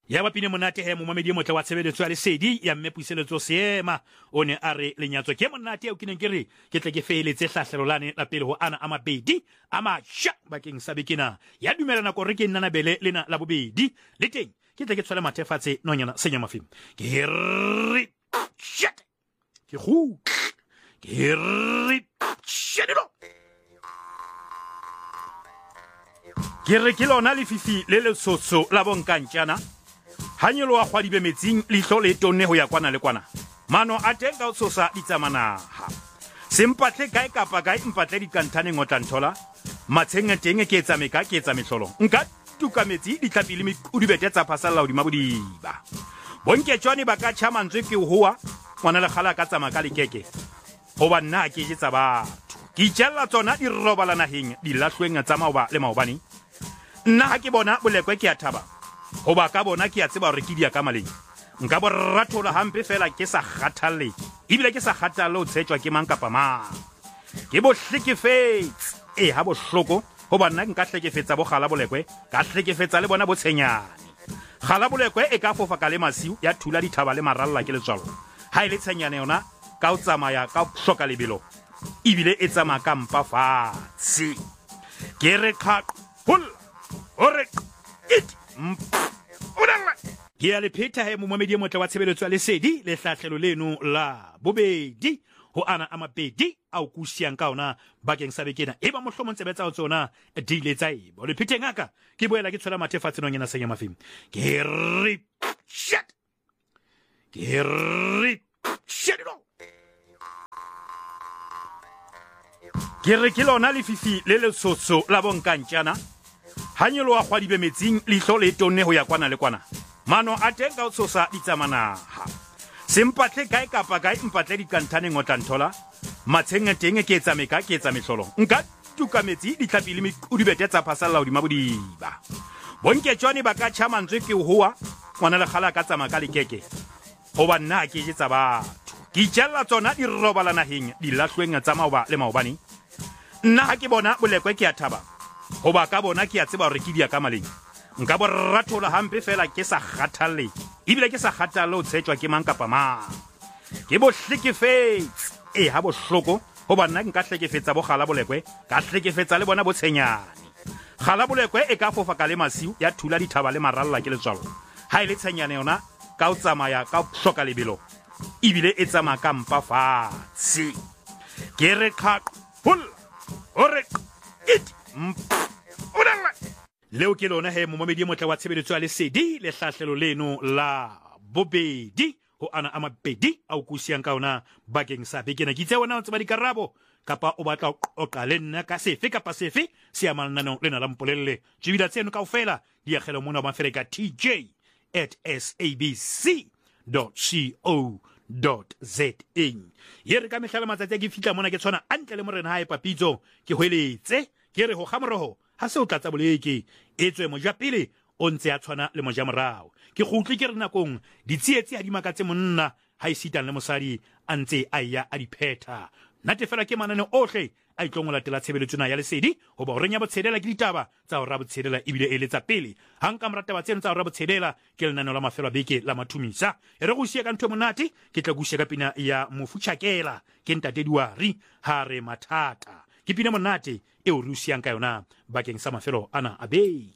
ya bapine monate he momamedi motle wa tshebeletso ya lesedi ya mme puiseletso seema o ne a re lenyatso ke monate o kineng ke re ke tle ke feletse hlahlelolane la pele ho ana a mabedi a masha bakeng sa bekena ya dumelana ko re ke nna bele lena la bobedi le teng ke tle ke tshwala mathefatse nonyana senya mafim ke re shit ke hu ke re shedelo ke re ke lona le fifi le le sotso la bonkantjana hanyelo wa khwadibe metsing lihlo le tonne ho ya kwana le kwana mano a teng ka o tsosa ditsamanaha sempatle kae kapa kae mpatle dikanthane ngotanthola matshenge teng ke etsa meka ke etsa mehlolo nka tuka metsi ditlapile medibete tsa phasalla hodima bodiba bonke tshwane ba ka chamantswe ke hoa ngwana le khala ka tsama ka lekeke hoba nna ke jetsa batho ke itjella tsona di robala naheng di lahlweng tsa maoba le maobane nna ha ke bona bolekwe ke a thaba hoba ka bona ke a tseba hore ke dia ka maleng nka bo rathola hampe fela ke sa kgathalle ibile ke sa kgathalle o tshetjwa ke mang kapa mang ke bo hlekefetse ha bo hloko hoba nna nka hlekefetsa bo kgala bolekwe ka hlekefetsa le bona bo tshenyane kgala bolekwe e ka fofa ka le masiu ya thula dithaba le maralla ke letswalo ha ile tshenyane yona ka o tsamaya ka hloka lebelo ibile e tsamaya ka mpa fatshe ke re khaq hol ore it ke ya le pheta he momamedi motle wa tshebeletso ya lesedi le hlahlelo leno la bobedi ho ana a mabedi a o kusiang ka ona bakeng sa bekena eba mohlomo ntsebetsa o tsona di le tsa ebo le phete ngaka ke boela ke tshola mathefatse nonyana senya mafim ke re shit ke re shit ke re ke lona le fifi le le sotso la bonkantjana hanyelo wa khwadibe metsing lihlo le tonne ho ya kwana le kwana mano a teng ka o tsosa ditsamanaha sempatle kae kapa kae mpatle dikanthane ngotanthola matshenge teng ke etsa meka ke etsa mehlolo nka tuka metsi ditlapile medibete tsa phasalla hodima bodiba bonke tshwane ba ka chamantswe ke hoa ngwana le khala ka tsama ka lekeke hoba nna ke jetsa batho ke itjella tsona di robala naheng di lahlweng tsa maoba le maobane nna ha ke bona bolekwe ke a thaba hoba ka bona ke a tseba hore ke dia ka maleng nka bo rathola hampe fela ke sa kgathalle ibile ke sa kgathalle o tshetjwa ke mang kapa mang ke bo hlekefetse ha bo hloko hoba nna nka hlekefetsa bo kgala bolekwe ka hlekefetsa le bona bo tshenyane kgala bolekwe e ka fofa ka le masiu ya thula dithaba le maralla ke letswalo ha ile tshenyane yona ka o tsamaya ka hloka lebelo ibile e tsamaya ka mpa fatshe ke re khaq hol ore it leo ke lona he momamedi motle wa tshebeletso ya lesedi le hlahlelo leno la bobedi ho ana a mabedi a o kusiang ka ona bakeng sa bekena ke itse wena o tseba dikarabo kapa o batla o qale nna ka sefe kapa sefe se amanano lena la mpolelle jibila tseno kaofela di ya khela mona ba fereka tj@sabc.co.za ye re ka mehlala matsatsi ke fitla mona ke tshwana antle le morena hae papitso ke hweletse ke re ho khamoroho ha se o tlatsa boleke etswe moja pele o ntse a tshwana le moja morao ke gutli ke re nakong ditsietsi ha di makatse monna ha isitang le mosadi a ntse a ya a dipheta natefela ke manane ohle a itlong latela tshebeletso ya lesedi hoba o renya botshedela ke ditaba tsa o ra botshedela ibile eletsa pele hanka morata ba tsena tsa o ra botshedela ke lenano la mafelo a beke la mathumisa re go sia ka ntwe monate ke tla go sia ka pina ya mofutshakela ke ntate Duari ha re mathata ke pina monate e o rusiang ka yona bakeng sa mafelo ana a beke